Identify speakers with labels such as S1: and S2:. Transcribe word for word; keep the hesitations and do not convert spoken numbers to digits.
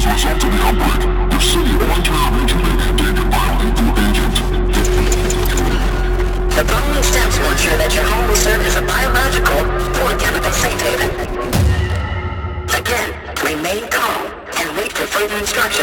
S1: result of the outbreak, the city voluntarily terminated a biolethal agent.
S2: The following steps will ensure that your home will serve as a biological or chemical safe haven. Again, remain calm and wait for further instructions.